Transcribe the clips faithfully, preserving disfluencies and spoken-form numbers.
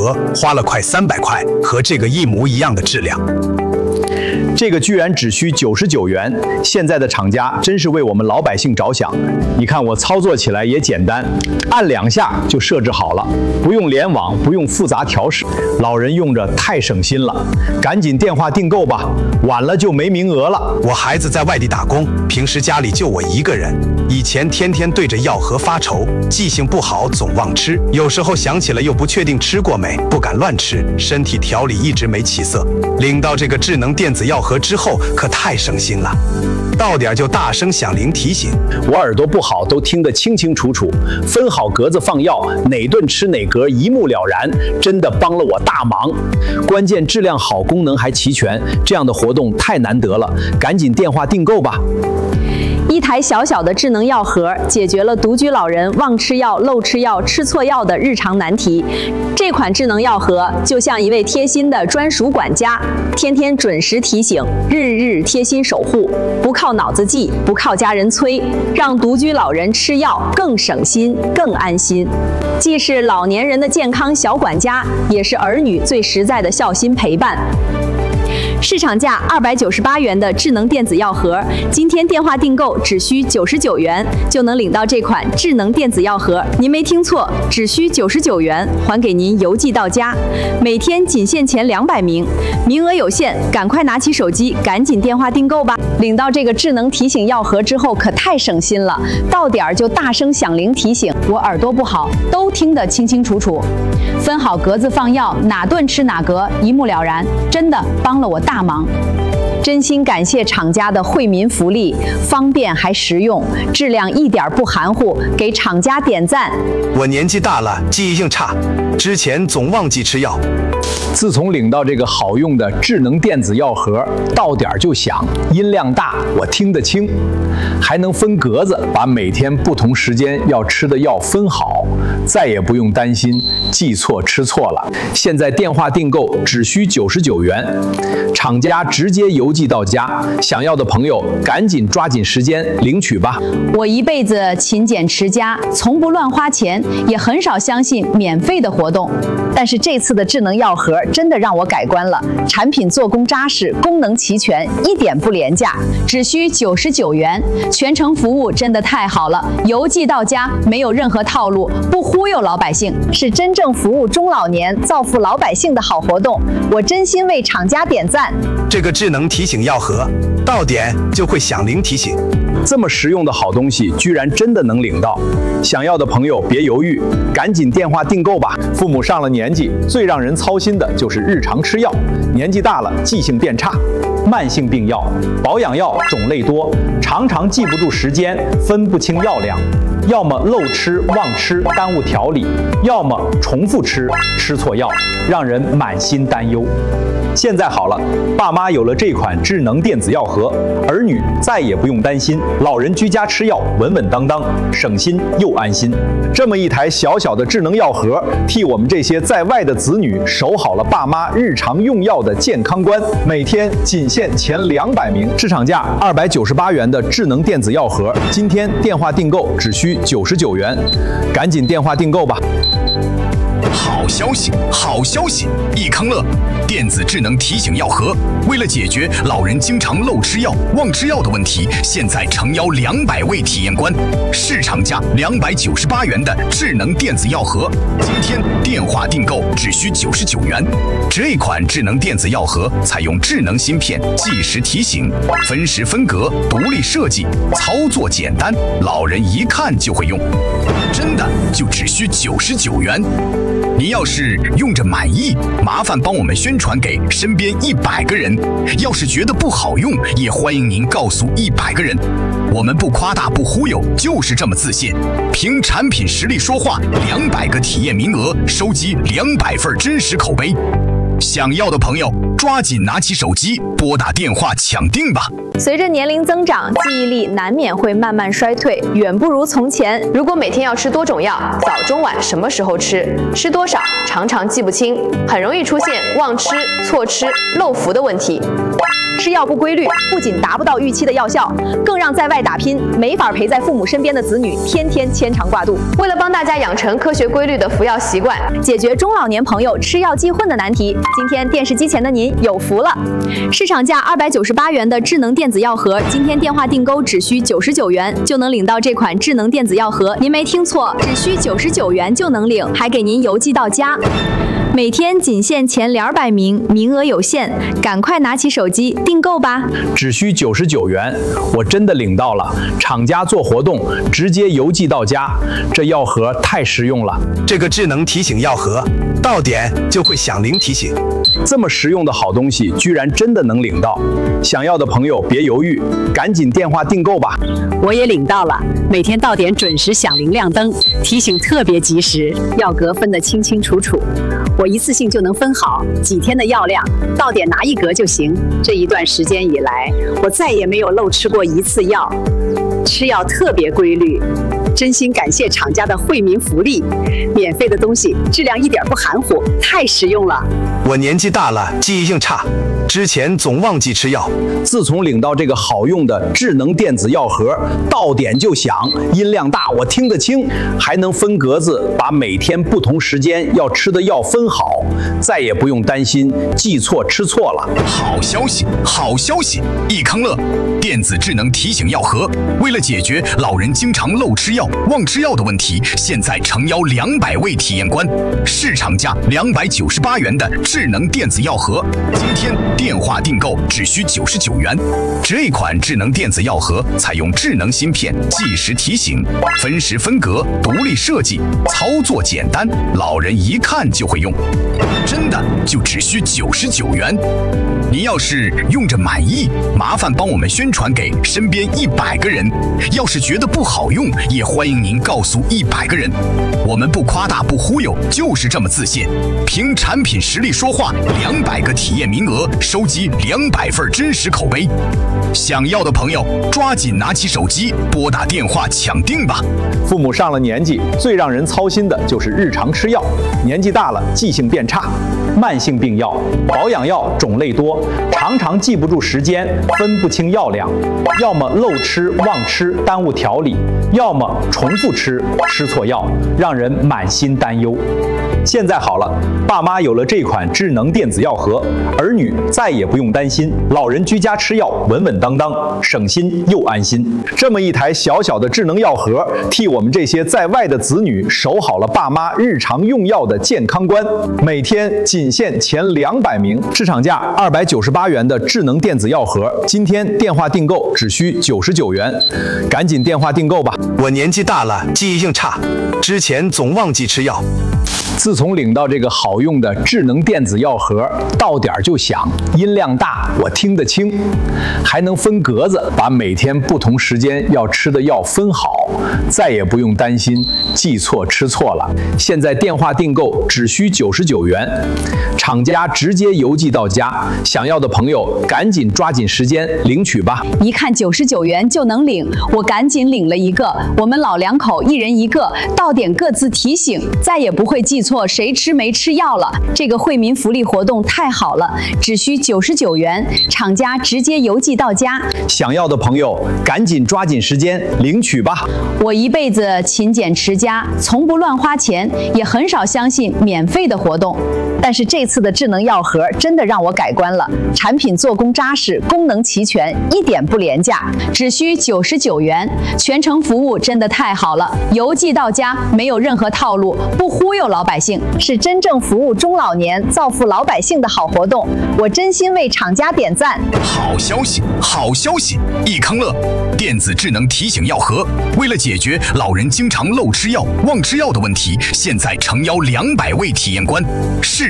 盒花了快三百块，和这个一模一样的质量。 这个居然只需九十九元，现在的厂家真是为我们老百姓着想。你看我操作起来也简单，按两下就设置好了，不用联网，不用复杂调试，老人用着太省心了。赶紧电话订购吧，晚了就没名额了。 我孩子在外地打工，平时家里就我一个人，以前天天对着药盒发愁，记性不好，总忘吃，有时候想起了又不确定吃过没，不敢乱吃，身体调理一直没起色。领到这个智能电子药盒之后，可太省心了，到点就大声响铃提醒。 我耳朵不好，都听得清清楚楚，分好格子放药，哪顿吃哪格，一目了然，真的帮了我大忙。关键质量好，功能还齐全，这样的活动太难得了，赶紧电话订购吧。 一台小小的智能药盒解决了独居老人忘吃药、漏吃药、吃错药的日常难题。这款智能药盒就像一位贴心的专属管家，天天准时提醒，日日贴心守护，不靠脑子记，不靠家人催，让独居老人吃药更省心、更安心。既是老年人的健康小管家，也是儿女最实在的孝心陪伴。市场价二百九十八元的智能电子药盒，今天电话订购只需九十九元，就能领到这款智能电子药盒。您没听错，只需九十九元，还给您邮寄到家。每天仅限前两百名，名额有限，赶快拿起手机，赶紧电话订购吧！领到这个智能提醒药盒之后，可太省心了，到点儿就大声响铃提醒，我耳朵不好，都听得清清楚楚。分好格子放药，哪顿吃哪格，一目了然，真的帮了我大忙。真心感谢厂家的惠民福利，方便还实用，质量一点不含糊，给厂家点赞。 我年纪大了，记忆性差，之前总忘记吃药。 自从领到这个好用的智能电子药盒，到点就响，音量大，我听得清，还能分格子，把每天不同时间要吃的药分好，再也不用担心记错吃错了。现在电话订购只需九十九元，厂家直接邮寄到家，想要的朋友赶紧抓紧时间领取吧。 我一辈子勤俭持家，从不乱花钱，也很少相信免费的活动。但是这次的智能药盒真的让我改观了，产品做工扎实，功能齐全，一点不廉价，只需九十九元，全程服务真的太好了，邮寄到家，没有任何套路，不忽悠老百姓，是真正服务中老年、造福老百姓的好活动。我真心为厂家点赞。 这个智能提醒药盒，到点就会响铃提醒。 这么实用的好东西，居然真的能领到！想要的朋友别犹豫，赶紧电话订购吧。父母上了年纪，最让人操心的就是日常吃药，年纪大了记性变差，慢性病药、保养药种类多，常常记不住时间，分不清药量，要么漏吃忘吃耽误调理，要么重复吃吃错药，让人满心担忧。现在好了，爸妈有了这款智能电子药盒，儿女再也不用担心，老人居家吃药稳稳当当，省心又安心。这么一台小小的智能药盒，替我们这些在外的子女守好了爸妈日常用药的健康关。每天仅限前两百名，市场价二百九十八元的智能电子药盒，今天电话订购只需九十九元，赶紧电话订购吧。 好消息，好消息！益康乐电子智能提醒药盒，为了解决老人经常漏吃药、忘吃药的问题，现在诚邀两百位体验官，市场价两百九十八元的智能电子药盒，今天电话订购只需九十九元。这款智能电子药盒采用智能芯片，计时提醒，分时分格，独立设计，操作简单，老人一看就会用。真的就只需九十九元。您要是用着满意，麻烦帮我们宣传给身边一百个人。要是觉得不好用，也欢迎您告诉一百个人。我们不夸大不忽悠，就是这么自信。凭产品实力说话，两百个体验名额，收集两百份真实口碑。想要的朋友抓紧拿起手机，拨打电话抢定吧。 随着年龄增长，记忆力难免会慢慢衰退，远不如从前。 如果每天要吃多种药，早中晚什么时候吃，吃多少，常常记不清，很容易出现忘吃、错吃、漏服的问题。 吃药不规律，不仅达不到预期的药效，更让在外打拼、没法陪在父母身边的子女天天牵肠挂肚。 为了帮大家养成科学规律的服药习惯， 解决中老年朋友吃药忌混的难题，今天电视机前的您有福了！市场价二百九十八元的智能电子药盒，今天电话订购只需九十九元就能领到这款智能电子药盒。您没听错，只需九十九元就能领，还给您邮寄到家。每天仅限前两百名，名额有限，赶快拿起手机订购吧！ 只需九十九元，我真的领到了，厂家做活动直接邮寄到家，这药盒太实用了。 这个智能提醒药盒，到点就会响铃提醒。 这么实用的好东西，居然真的能领到！想要的朋友别犹豫，赶紧电话订购吧！ 我也领到了，每天到点准时响铃亮灯，提醒特别及时，药格分得清清楚楚。我一次性就能分好几天的药量，到点拿一格就行。这一段时间以来，我再也没有漏吃过一次药，吃药特别规律。真心感谢厂家的惠民福利，免费的东西质量一点不含糊，太实用了。 我年纪大了，记忆性差，之前总忘记吃药。 自从领到这个好用的智能电子药盒，到点就响，音量大，我听得清，还能分格子，把每天不同时间要吃的药分好，再也不用担心记错吃错了。 好消息，好消息！益康乐电子智能提醒药盒，为了解决老人经常漏吃药、忘吃药的问题，现在诚邀两百位体验官，市场价两百九十八元的智能电子药盒，今天电话订购只需九十九元。这款智能电子药盒采用智能芯片，计时提醒，分时分格，独立设计，操作简单，老人一看就会用。真的就只需九十九元。您要是用着满意，麻烦帮我们宣传给身边一百个人。要是觉得不好用，也欢迎您告诉一百个人。我们不夸大不忽悠，就是这么自信。凭产品实力说话，两百个体验名额，收集两百份真实口碑。想要的朋友，抓紧拿起手机，拨打电话抢定吧。 父母上了年纪，最让人操心的就是日常吃药，年纪大了，记性变差。慢性病药、保养药种类多，常常记不住时间，分不清药量，要么漏吃忘吃耽误调理，要么重复吃吃错药，让人满心担忧。现在好了，爸妈有了这款智能电子药盒，儿女再也不用担心，老人居家吃药稳稳当当，省心又安心。这么一台小小的智能药盒，替我们这些在外的子女守好了爸妈日常用药的健康关。每天仅限前两百名，市场价二百九十八元的智能电子药盒，今天电话订购只需九十九元，赶紧电话订购吧！ 我年纪大了，记忆性差，之前总忘记吃药。 自从领到这个好用的智能电子药盒，到点就响，音量大，我听得清，还能分格子，把每天不同时间要吃的药分好，再也不用担心记错吃错了。现在电话订购只需九十九元，厂家直接邮寄到家，想要的朋友赶紧抓紧时间领取吧。 一看九十九元就能领，我赶紧领了一个。我们老两口一人一个，到点各自提醒，再也不会记错谁吃没吃药了。这个惠民福利活动太好了，只需九十九元，厂家直接邮寄到家。 想要的朋友赶紧抓紧时间领取吧。 我一辈子勤俭持家，从不乱花钱，也很少相信免费的活动。但是这次的智能药盒真的让我改观了，产品做工扎实，功能齐全，一点不廉价，只需九十九元，全程服务真的太好了，邮寄到家，没有任何套路，不忽悠老百姓，是真正服务中老年、造福老百姓的好活动。我真心为厂家点赞。 好消息，好消息！益康乐电子智能提醒药盒，为了解决老人经常漏吃药、忘吃药的问题，现在诚邀两百位体验官，市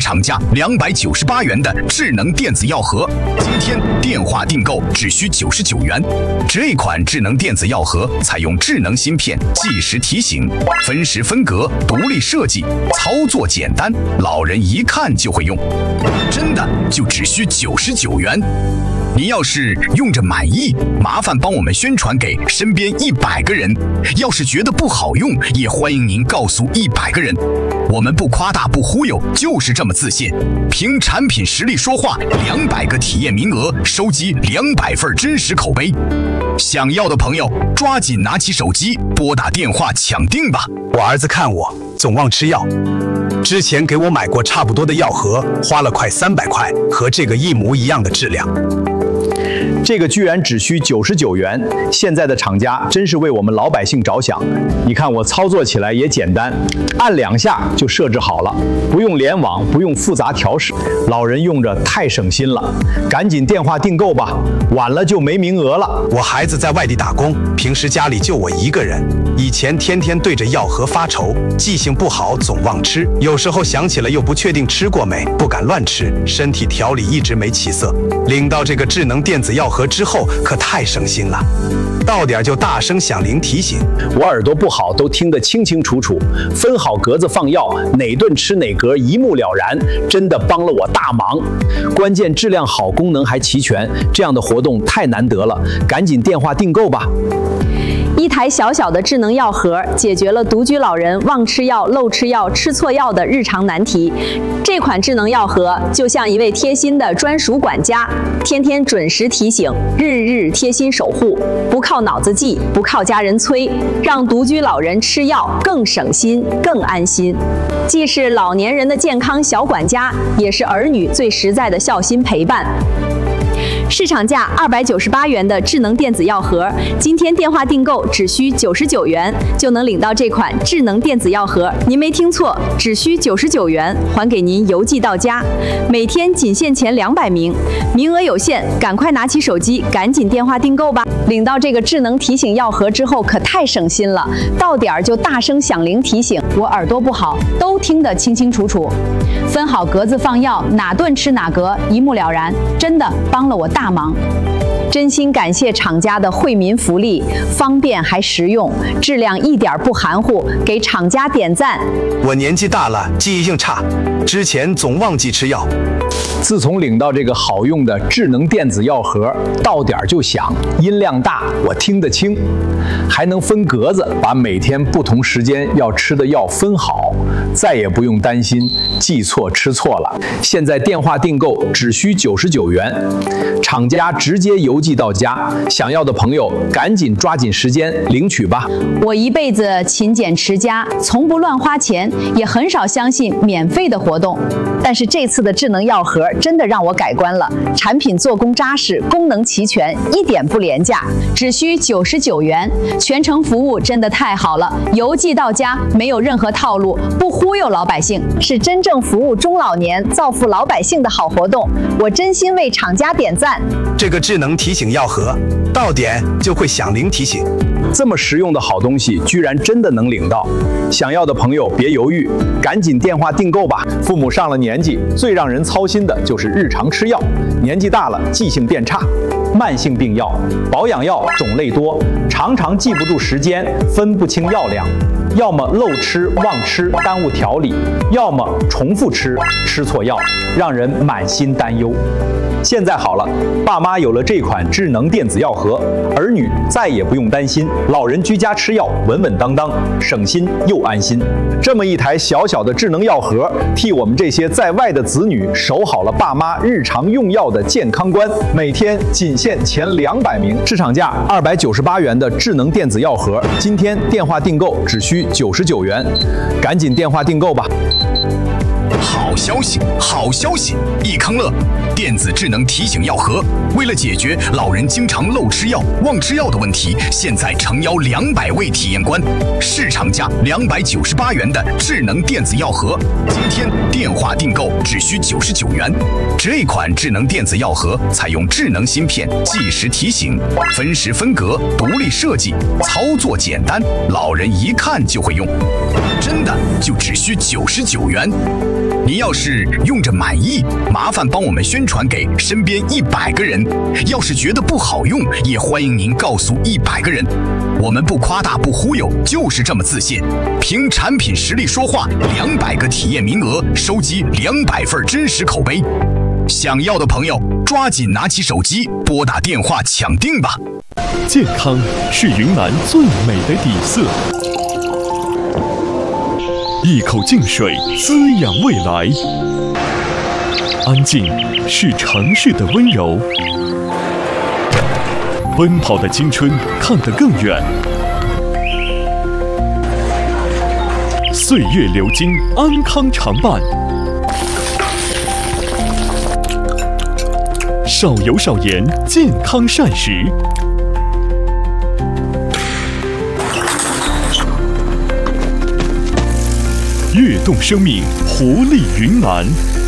场价两百九十八元的智能电子药盒，今天电话订购只需九十九元。这款智能电子药盒采用智能芯片，计时提醒，分时分格，独立设计，操作简单，老人一看就会用。真的就只需九十九元。您要是用着满意，麻烦帮我们宣传给身边一百个人。要是觉得不好用，也欢迎您告诉一百个人。我们不夸大不忽悠，就是这么自信。凭产品实力说话，两百个体验名额，收集两百份真实口碑。想要的朋友，抓紧拿起手机，拨打电话抢订吧。 我儿子看我总忘吃药，之前给我买过差不多的药盒，花了快三百块，和这个一模一样的质量。 这个居然只需九十九元，现在的厂家真是为我们老百姓着想。你看我操作起来也简单，按两下就设置好了，不用联网，不用复杂调试，老人用着太省心了。赶紧电话订购吧，晚了就没名额了。 我孩子在外地打工，平时家里就我一个人，以前天天对着药盒发愁，记性不好，总忘吃，有时候想起了又不确定吃过没，不敢乱吃，身体调理一直没起色。领到这个智能电子药盒之后，可太省心了，到点就大声响铃提醒。 我耳朵不好，都听得清清楚楚，分好格子放药，哪顿吃哪格一目了然，真的帮了我大忙。关键质量好，功能还齐全，这样的活动太难得了，赶紧电话订购吧。 一台小小的智能药盒解决了独居老人忘吃药、漏吃药、吃错药的日常难题。这款智能药盒就像一位贴心的专属管家，天天准时提醒，日日贴心守护，不靠脑子记，不靠家人催，让独居老人吃药更省心、更安心。既是老年人的健康小管家，也是儿女最实在的孝心陪伴。市场价二百九十八元的智能电子药盒，今天电话订购只需九十九元，就能领到这款智能电子药盒。您没听错，只需九十九元，还给您邮寄到家。每天仅限前两百名，名额有限，赶快拿起手机，赶紧电话订购吧！领到这个智能提醒药盒之后，可太省心了，到点儿就大声响铃提醒，我耳朵不好，都听得清清楚楚。分好格子放药，哪顿吃哪格，一目了然，真的帮了我大忙。真心感谢厂家的惠民福利，方便还实用，质量一点不含糊，给厂家点赞。 我年纪大了，记忆性差，之前总忘记吃药。 自从领到这个好用的智能电子药盒，到点就响，音量大，我听得清，还能分格子，把每天不同时间要吃的药分好，再也不用担心记错吃错了。现在电话订购只需九十九元，厂家直接邮寄到家，想要的朋友赶紧抓紧时间领取吧。 我一辈子勤俭持家，从不乱花钱，也很少相信免费的活动。但是这次的智能药盒真的让我改观了，产品做工扎实，功能齐全，一点不廉价，只需九十九元，全程服务真的太好了，邮寄到家，没有任何套路，不忽悠老百姓，是真正服务中老年、造福老百姓的好活动。我真心为厂家点赞。 这个智能提醒药盒，到点就会响铃提醒。 这么实用的好东西，居然真的能领到！想要的朋友别犹豫，赶紧电话订购吧。父母上了年纪，最让人操心的就是日常吃药，年纪大了记性变差，慢性病药、保养药种类多，常常记不住时间，分不清药量，要么漏吃忘吃耽误调理，要么重复吃吃错药，让人满心担忧。现在好了，爸妈有了这款智能电子药盒，儿女再也不用担心，老人居家吃药稳稳当当，省心又安心。这么一台小小的智能药盒，替我们这些在外的子女守好了爸妈日常用药的健康关。每天仅限前两百名，市场价二百九十八元的智能电子药盒，今天电话订购只需九十九元，赶紧电话订购吧。 好消息，好消息！益康乐电子智能提醒药盒，为了解决老人经常漏吃药、忘吃药的问题，现在诚邀两百位体验官，市场价两百九十八元的智能电子药盒，今天电话订购只需九十九元。这款智能电子药盒采用智能芯片，计时提醒，分时分格，独立设计，操作简单，老人一看就会用。真的就只需九十九元。 你要是用着满意，麻烦帮我们宣传给身边一百个人；要是觉得不好用，也欢迎您告诉一百个人。我们不夸大不忽悠，就是这么自信。凭产品实力说话，两百个体验名额，收集两百份真实口碑。想要的朋友，抓紧拿起手机，拨打电话抢订吧。 健康是云南最美的底色，一口净水滋养未来。安静是城市的温柔，奔跑的青春看得更远。岁月流金，安康常伴。少油少盐，健康膳食。跃动生命，活力云南。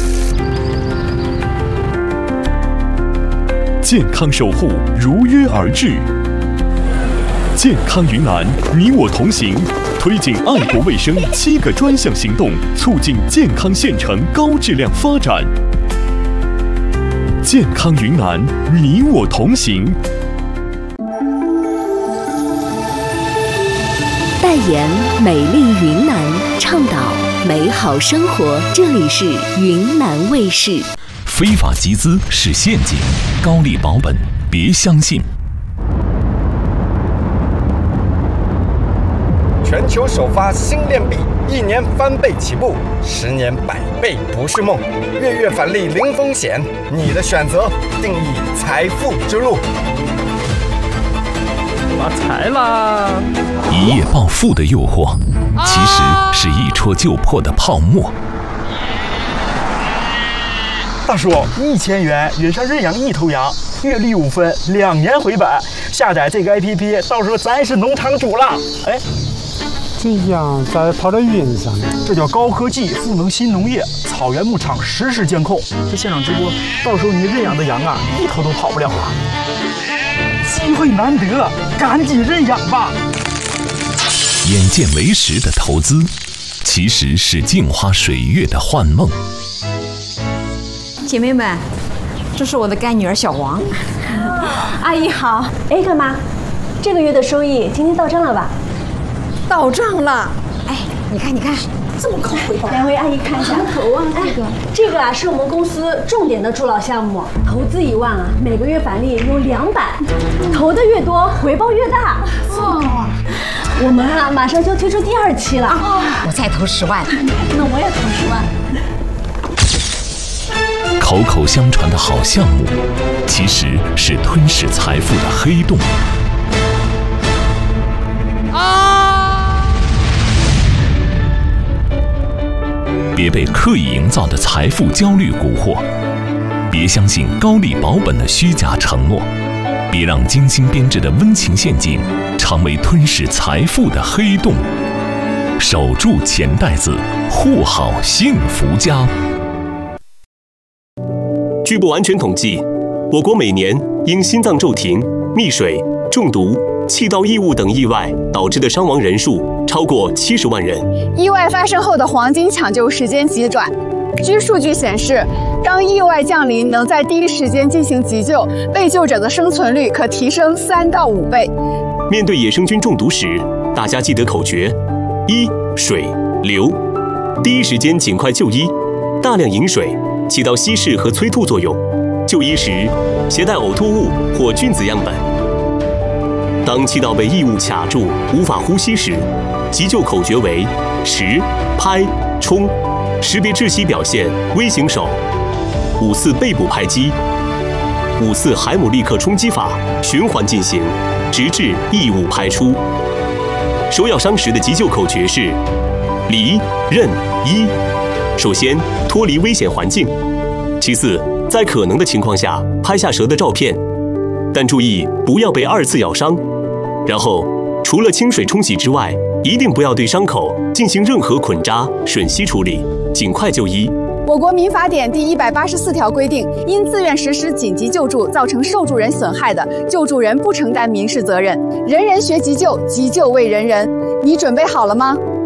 健康守护如约而至。健康云南，你我同行，推进爱国卫生七个专项行动，促进健康县城高质量发展。健康云南，你我同行。 代言美丽云南，倡导美好生活。这里是云南卫视。 非法集资是陷阱，高利保本别相信。 全球首发新链币，一年翻倍起步，十年百倍不是梦。月月返利零风险，你的选择定义财富之路。 发财啦！ 一夜暴富的诱惑，其实是一戳就破的泡沫。 大叔，一千元约上认养一头羊，月利五分，两年回本。下载这个 A P P， 到时候咱是农场主了。哎， 这羊咋跑到云上呢？ 这叫高科技赋能新农业，草原牧场实时监控。这现场直播，到时候你认养的羊啊，一头都跑不了啊！机会难得，赶紧认养吧。 眼见为实的投资，其实是镜花水月的幻梦。 姐妹们，这是我的干女儿小王。 阿姨好。哎，干妈，这个月的收益今天到账了吧？ 到账了。哎，你看，你看，这么高回报。 两位阿姨看一下。 投啊，这个。 这个啊是我们公司重点的助老项目，投资一万啊，每个月返利有两百，投的越多，回报越大。 哦。 我们啊马上就推出第二期了。 哦，我再投十万。 那我也投十万。 口口相传的好项目，其实是吞噬财富的黑洞。啊！别被刻意营造的财富焦虑蛊惑，别相信高利保本的虚假承诺，别让精心编织的温情陷阱成为吞噬财富的黑洞。守住钱袋子，护好幸福家。 据不完全统计，我国每年因心脏骤停、溺水、中毒、气道异物等意外导致的伤亡人数超过七十万人。 意外发生后的黄金抢救时间急转。据数据显示，当意外降临，能在第一时间进行急救，被救者的生存率可提升三到五倍。 面对野生菌中毒时，大家记得口诀：一、水流，第一时间尽快就医，大量饮水。起到稀释和催吐作用。就医时，携带呕吐物或菌子样本。当气道被异物卡住，无法呼吸时，急救口诀为拾、拍、冲。识别窒息表现，微型手。五次背部拍击，五次海姆立克冲击法，循环进行，直至异物排出。手咬伤时的急救口诀是离、任、医。首先，脱离危险环境；其次，在可能的情况下拍下蛇的照片，但注意不要被二次咬伤。然后，除了清水冲洗之外，一定不要对伤口进行任何捆扎、吮吸处理，尽快就医。 我国民法典第一百八十四条规定，因自愿实施紧急救助造成受助人损害的，救助人不承担民事责任。人人学急救，急救为人人。你准备好了吗？